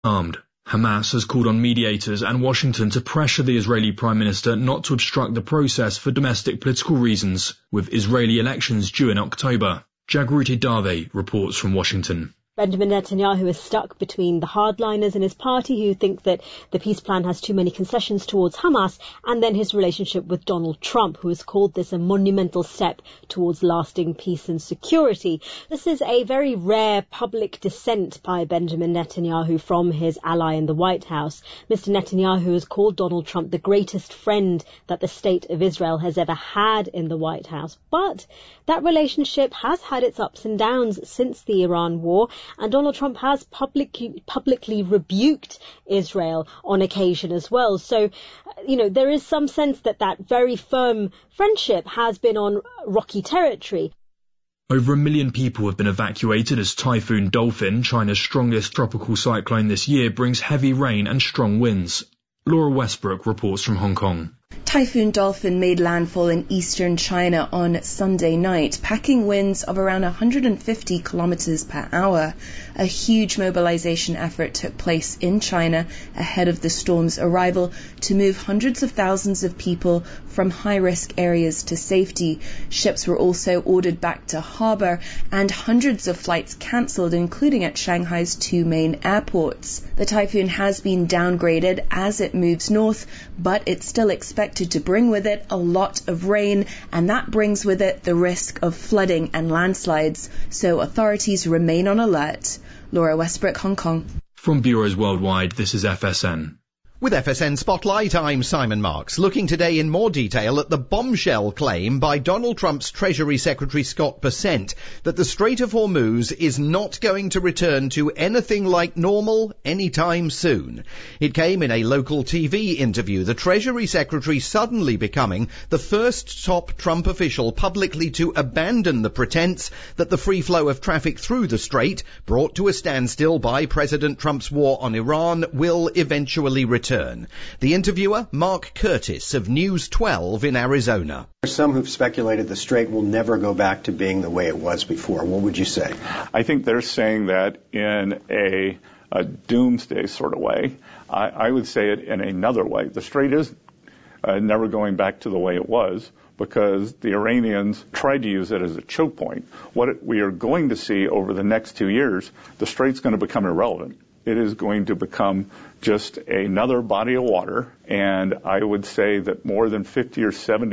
armed. Hamas has called on mediators and Washington to pressure the Israeli Prime Minister not to obstruct the process for domestic political reasons, with Israeli elections due in October. Jagruti Dave reports from Washington. Benjamin Netanyahu is stuck between the hardliners in his party who think that the peace plan has too many concessions towards Hamas, and then his relationship with Donald Trump, who has called this a monumental step towards lasting peace and security. This is a very rare public dissent by Benjamin Netanyahu from his ally in the White House. Mr. Netanyahu has called Donald Trump the greatest friend that the state of Israel has ever had in the White House. But that relationship has had its ups and downs since the Iran war, and Donald Trump has publicly rebuked Israel on occasion as well. So, there is some sense that very firm friendship has been on rocky territory. Over 1 million people have been evacuated as Typhoon Dolphin, China's strongest tropical cyclone this year, brings heavy rain and strong winds. Laura Westbrook reports from Hong Kong. Typhoon Dolphin made landfall in eastern China on Sunday night, packing winds of around 150 kilometers per hour. A huge mobilization effort took place in China ahead of the storm's arrival to move hundreds of thousands of people from high-risk areas to safety. Ships were also ordered back to harbor and hundreds of flights cancelled, including at Shanghai's 2 main airports. The typhoon has been downgraded as it moves north, but it's still expected to bring with it a lot of rain, and that brings with it the risk of flooding and landslides, so authorities remain on alert. Laura Westbrook, Hong Kong. From Bureaus Worldwide, this is FSN. With FSN Spotlight, I'm Simon Marks, looking today in more detail at the bombshell claim by Donald Trump's Treasury Secretary Scott Bessent that the Strait of Hormuz is not going to return to anything like normal anytime soon. It came in a local TV interview, the Treasury Secretary suddenly becoming the first top Trump official publicly to abandon the pretense that the free flow of traffic through the strait, brought to a standstill by President Trump's war on Iran, will eventually return. The interviewer, Mark Curtis of News 12 in Arizona. There's some who've speculated the strait will never go back to being the way it was before. What would you say? I think they're saying that in a doomsday sort of way. I would say it in another way. The strait is never going back to the way it was, because the Iranians tried to use it as a choke point. What we are going to see over the next 2 years, the strait's going to become irrelevant. It is going to become just another body of water, and I would say that more than 50 or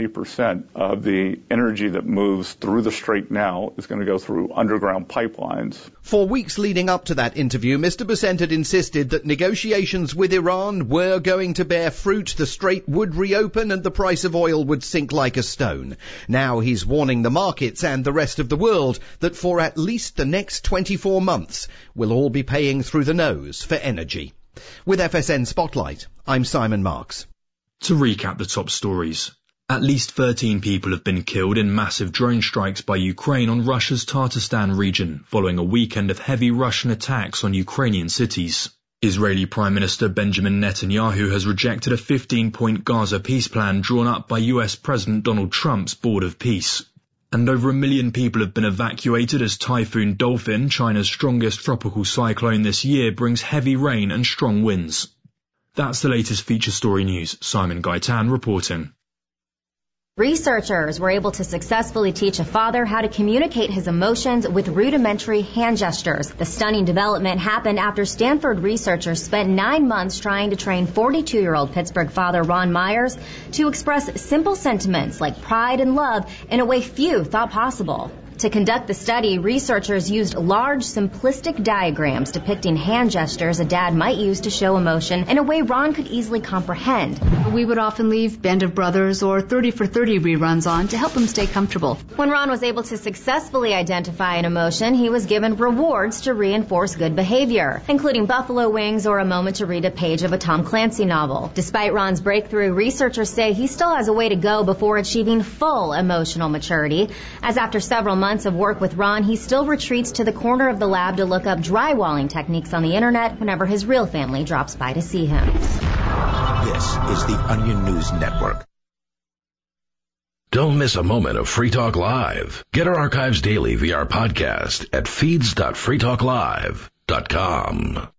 70% of the energy that moves through the strait now is going to go through underground pipelines. For weeks leading up to that interview, Mr. Bessent had insisted that negotiations with Iran were going to bear fruit, the strait would reopen and the price of oil would sink like a stone. Now he's warning the markets and the rest of the world that for at least the next 24 months, we'll all be paying through the nose for energy. With FSN Spotlight, I'm Simon Marks. To recap the top stories. At least 13 people have been killed in massive drone strikes by Ukraine on Russia's Tatarstan region, following a weekend of heavy Russian attacks on Ukrainian cities. Israeli Prime Minister Benjamin Netanyahu has rejected a 15-point Gaza peace plan drawn up by US President Donald Trump's Board of Peace. And over 1 million people have been evacuated as Typhoon Dolphin, China's strongest tropical cyclone this year, brings heavy rain and strong winds. That's the latest feature story news. Simon Gaitan reporting. Researchers were able to successfully teach a father how to communicate his emotions with rudimentary hand gestures. The stunning development happened after Stanford researchers spent 9 months trying to train 42-year-old Pittsburgh father Ron Myers to express simple sentiments like pride and love in a way few thought possible. To conduct the study, researchers used large, simplistic diagrams depicting hand gestures a dad might use to show emotion in a way Ron could easily comprehend. We would often leave Band of Brothers or 30 for 30 reruns on to help him stay comfortable. When Ron was able to successfully identify an emotion, he was given rewards to reinforce good behavior, including buffalo wings or a moment to read a page of a Tom Clancy novel. Despite Ron's breakthrough, researchers say he still has a way to go before achieving full emotional maturity, as after several months of work with Ron, he still retreats to the corner of the lab to look up drywalling techniques on the internet whenever his real family drops by to see him. This is the Onion News Network. Don't miss a moment of Free Talk Live. Get our archives daily via our podcast at feeds.freetalklive.com.